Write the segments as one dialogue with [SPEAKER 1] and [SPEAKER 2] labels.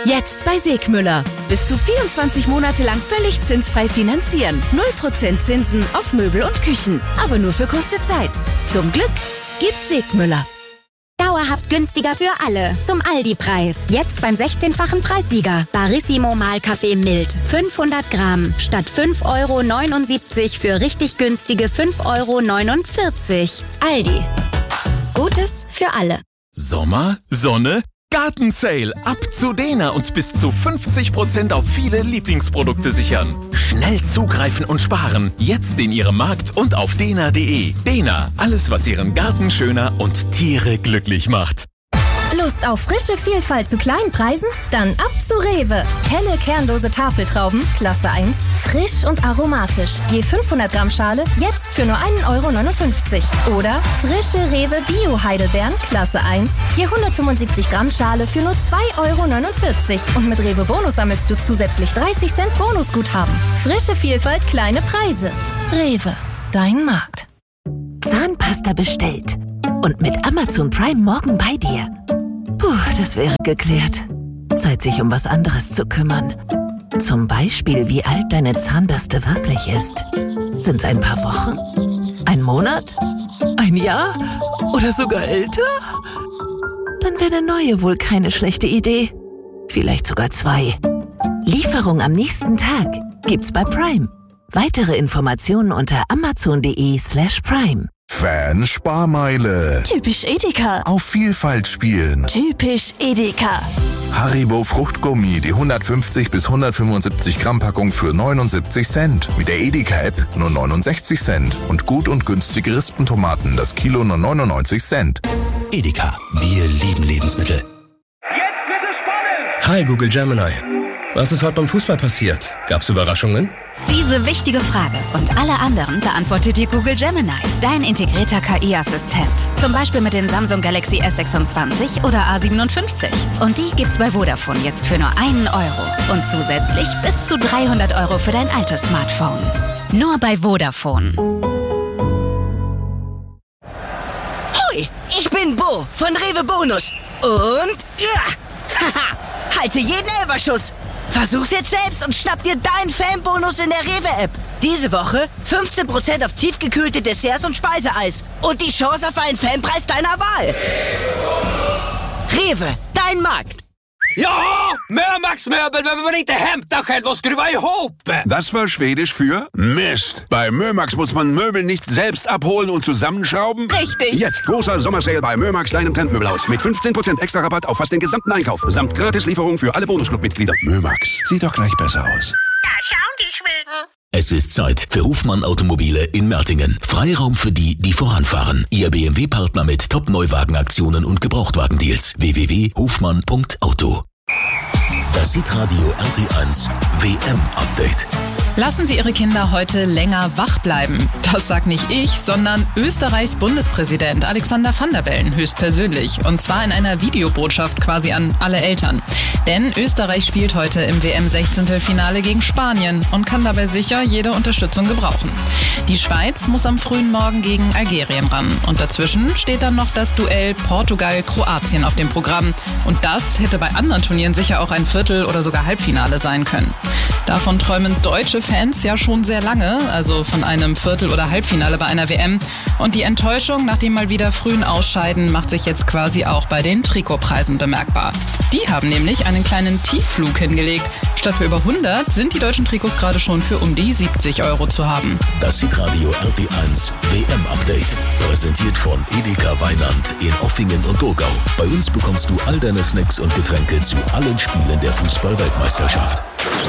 [SPEAKER 1] Jetzt bei Segmüller. Bis zu 24 Monate lang völlig zinsfrei finanzieren. 0% Zinsen auf Möbel und Küchen. Aber nur für kurze Zeit. Zum Glück gibt's Segmüller.
[SPEAKER 2] Dauerhaft günstiger für alle. Zum Aldi-Preis. Jetzt beim 16-fachen Preissieger. Barissimo Mahlkaffee mild. 500 Gramm. Statt 5,79 € für richtig günstige 5,49 €. Aldi. Gutes für alle.
[SPEAKER 3] Sommer, Sonne, Gartensale. Ab zu Dena und bis zu 50% auf viele Lieblingsprodukte sichern. Schnell zugreifen und sparen. Jetzt in Ihrem Markt und auf dena.de. Dena, alles was Ihren Garten schöner und Tiere glücklich macht.
[SPEAKER 4] Lust auf frische Vielfalt zu kleinen Preisen? Dann ab zu Rewe. Helle kernlose Tafeltrauben, Klasse 1, frisch und aromatisch. Je 500 Gramm Schale, jetzt für nur 1,59 €. Oder frische Rewe Bio-Heidelbeeren, Klasse 1, je 175 Gramm Schale für nur 2,49 €. Und mit Rewe Bonus sammelst du zusätzlich 30 Cent Bonusguthaben. Frische Vielfalt, kleine Preise. Rewe, dein Markt.
[SPEAKER 5] Zahnpasta bestellt. Und mit Amazon Prime morgen bei dir. Puh, das wäre geklärt. Zeit, sich um was anderes zu kümmern. Zum Beispiel, wie alt deine Zahnbürste wirklich ist. Sind's ein paar Wochen? Ein Monat? Ein Jahr? Oder sogar älter? Dann wäre eine neue wohl keine schlechte Idee. Vielleicht sogar 2. Lieferung am nächsten Tag gibt's bei Prime. Weitere Informationen unter amazon.de/prime.
[SPEAKER 6] Fan-Sparmeile.
[SPEAKER 4] Typisch Edeka.
[SPEAKER 6] Auf Vielfalt spielen.
[SPEAKER 4] Typisch Edeka.
[SPEAKER 6] Haribo Fruchtgummi, die 150 bis 175 Gramm Packung für 79 Cent. Mit der Edeka-App nur 69 Cent. Und gut und günstige Rispentomaten, das Kilo nur 99 Cent.
[SPEAKER 7] Edeka, wir lieben Lebensmittel.
[SPEAKER 8] Jetzt wird es spannend!
[SPEAKER 9] Hi Google Gemini. Was ist heute beim Fußball passiert? Gab's Überraschungen?
[SPEAKER 2] Diese wichtige Frage und alle anderen beantwortet dir Google Gemini, dein integrierter KI-Assistent. Zum Beispiel mit den Samsung Galaxy S26 oder A57. Und die gibt's bei Vodafone jetzt für nur 1 € und zusätzlich bis zu 300 € für dein altes Smartphone. Nur bei Vodafone.
[SPEAKER 10] Hoi, ich bin Bo von Rewe Bonus. Und haha, halte jeden Elferschuss. Versuch's jetzt selbst und schnapp dir deinen Fanbonus in der Rewe-App. Diese Woche 15% auf tiefgekühlte Desserts und Speiseeis. Und die Chance auf einen Fanpreis deiner Wahl. Rewe, dein Markt.
[SPEAKER 8] Ja, Mömax-Möbel, wenn man inte hämtar själv och skruva ihop.
[SPEAKER 11] Das war Schwedisch für Mist. Bei Mömax muss man Möbel nicht selbst abholen und zusammenschrauben.
[SPEAKER 4] Richtig.
[SPEAKER 11] Jetzt großer Sommersale bei Mömax, deinem Trendmöbelhaus. Mit 15% extra Rabatt auf fast den gesamten Einkauf. Samt Gratislieferung für alle Bonusclub-Mitglieder. Mömax, sieht doch gleich besser aus.
[SPEAKER 12] Da schauen die Schweden.
[SPEAKER 7] Es ist Zeit für Hofmann Automobile in Mertingen. Freiraum für die, die voranfahren. Ihr BMW-Partner mit Top-Neuwagenaktionen und Gebrauchtwagendeals. www.hofmann.auto. Das Hitradio RT1 WM-Update.
[SPEAKER 13] Lassen Sie Ihre Kinder heute länger wach bleiben. Das sagt nicht ich, sondern Österreichs Bundespräsident Alexander Van der Bellen höchstpersönlich. Und zwar in einer Videobotschaft quasi an alle Eltern. Denn Österreich spielt heute im WM-16-Finale gegen Spanien und kann dabei sicher jede Unterstützung gebrauchen. Die Schweiz muss am frühen Morgen gegen Algerien ran. Und dazwischen steht dann noch das Duell Portugal-Kroatien auf dem Programm. Und das hätte bei anderen Turnieren sicher auch ein Viertel- oder sogar Halbfinale sein können. Davon träumen deutsche Fans ja schon sehr lange, also von einem Viertel- oder Halbfinale bei einer WM. Und die Enttäuschung nach dem mal wieder frühen Ausscheiden macht sich jetzt quasi auch bei den Trikotpreisen bemerkbar. Die haben nämlich einen kleinen Tiefflug hingelegt. Statt für über 100 sind die deutschen Trikots gerade schon für um die 70 € zu haben.
[SPEAKER 7] Das Hitradio RT1 WM-Update. Präsentiert von Edeka Weinand in Offingen und Thurgau. Bei uns bekommst du all deine Snacks und Getränke zu allen Spielen der Fußball-Weltmeisterschaft.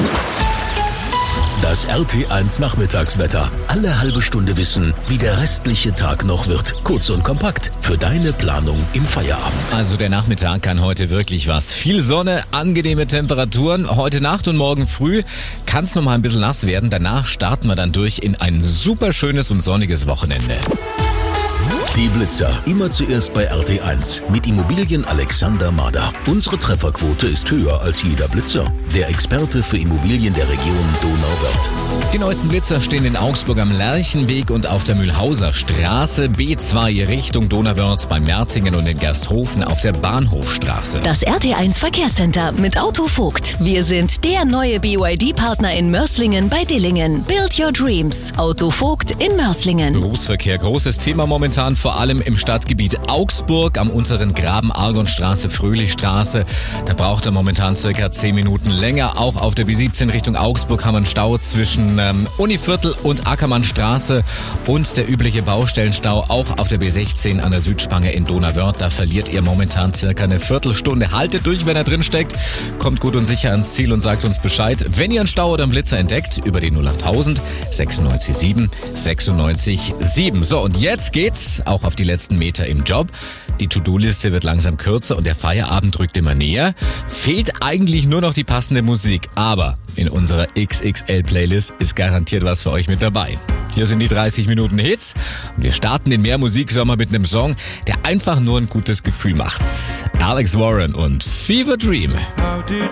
[SPEAKER 7] Das RT1 Nachmittagswetter. Alle halbe Stunde wissen, wie der restliche Tag noch wird. Kurz und kompakt für deine Planung im Feierabend.
[SPEAKER 14] Also der Nachmittag kann heute wirklich was. Viel Sonne, angenehme Temperaturen. Heute Nacht und morgen früh kann es noch mal ein bisschen nass werden. Danach starten wir dann durch in ein super schönes und sonniges Wochenende.
[SPEAKER 7] Die Blitzer. Immer zuerst bei RT1. Mit Immobilien Alexander Mader. Unsere Trefferquote ist höher als jeder Blitzer. Der Experte für Immobilien der Region Donauwörth.
[SPEAKER 14] Die neuesten Blitzer stehen in Augsburg am Lerchenweg und auf der Mühlhauser Straße. B2 Richtung Donauwörth bei Mertingen und in Gersthofen auf der Bahnhofstraße.
[SPEAKER 15] Das RT1 Verkehrscenter mit Auto Vogt. Wir sind der neue BYD-Partner in Mörslingen bei Dillingen. Build your dreams. Auto Vogt in Mörslingen.
[SPEAKER 14] Berufsverkehr, großes Thema momentan, vor allem im Stadtgebiet Augsburg am unteren Graben Argonstraße, Fröhlichstraße. Da braucht er momentan circa 10 Minuten länger. Auch auf der B17 Richtung Augsburg haben wir einen Stau zwischen Univiertel und Ackermannstraße und der übliche Baustellenstau auch auf der B16 an der Südspange in Donauwörth. Da verliert ihr momentan circa eine Viertelstunde. Haltet durch, wenn er drin steckt. Kommt gut und sicher ans Ziel und sagt uns Bescheid, wenn ihr einen Stau oder einen Blitzer entdeckt, über die 08000 96 7 96 7. So, und jetzt geht's auch auf die letzten Meter im Job. Die To-Do-Liste wird langsam kürzer und der Feierabend rückt immer näher. Fehlt eigentlich nur noch die passende Musik. Aber in unserer XXL-Playlist ist garantiert was für euch mit dabei. Hier sind die 30 Minuten Hits und wir starten den Mehrmusiksommer mit einem Song, der einfach nur ein gutes Gefühl macht. Alex Warren und Fever Dream.